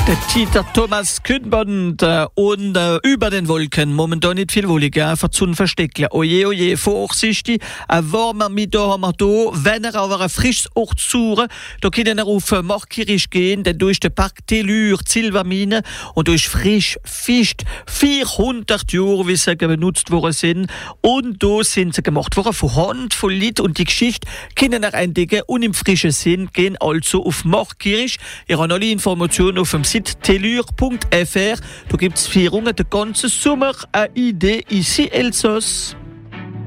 Der Dieter Thomas Kühnband und über den Wolken momentan nicht viel wolliger verzun versteckle. Oje, vorsichtig, ein warmer Mittag haben wir da, wenn er aber ein frisches Ort suchen, da können er auf Markirisch gehen, denn durch den Park Tellur, Silbermine und durch frisch Fisch 400 Jahre, wie sie benutzt worden sind, und da sind sie gemacht worden von Hand, von Lied, und die Geschichte können er entdecken und im frischen Sinn gehen also auf Markirisch. Ihr habt alle Informationen auf dem Site tellur.fr. Da gibt es Führungen den ganzen Sommer, eine Idee ici Elsass.